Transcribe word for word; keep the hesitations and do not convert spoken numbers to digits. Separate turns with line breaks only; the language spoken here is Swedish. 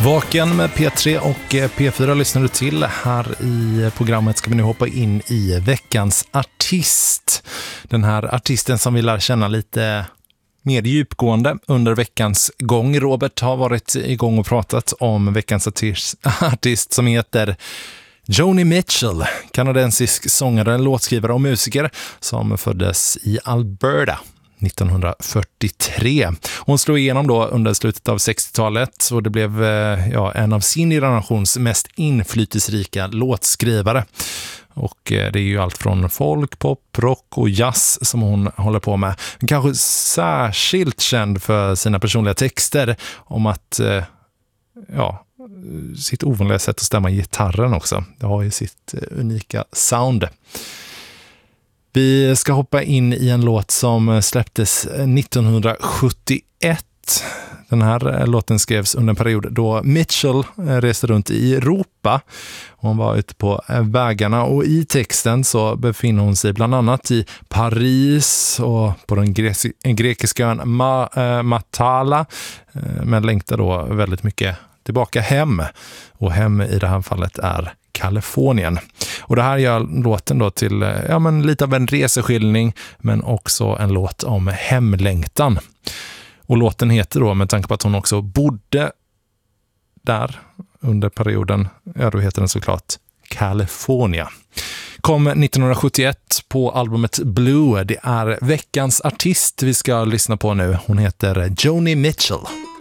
Vaken med P tre och P fyra lyssnar du till. Här i programmet ska vi nu hoppa in i veckans artist. Den här artisten som vi lär känna lite mer djupgående under veckans gång. Robert har varit igång och pratat om veckans artist, artist som heter Joni Mitchell, kanadensisk sångare, låtskrivare och musiker som föddes i Alberta nittonhundrafyrtiotre. Hon slog igenom då under slutet av sextiotalet och det blev ja, en av sin generations mest inflytelserika låtskrivare. Och det är ju allt från folk, pop, rock och jazz som hon håller på med. Kanske särskilt känd för sina personliga texter om att ja, sitt ovanliga sätt att stämma gitarren också. Det har ju sitt unika sound. Vi ska hoppa in i en låt som släpptes nittonhundrasjuttioett. Den här låten skrevs under en period då Mitchell reste runt i Europa. Hon var ute på vägarna och i texten så befinner hon sig bland annat i Paris och på den gre- grekiska ön Ma- äh, Matala. Men längtar då väldigt mycket tillbaka hem. Och hem i det här fallet är Kalifornien. Och det här gör låten då till ja, men lite av en reseskildring men också en låt om hemlängtan. Och låten heter då, med tanke på att hon också bodde där under perioden, ja då heter den såklart California. Kom nittonhundrasjuttioett på albumet Blue. Det är veckans artist vi ska lyssna på nu. Hon heter Joni Mitchell.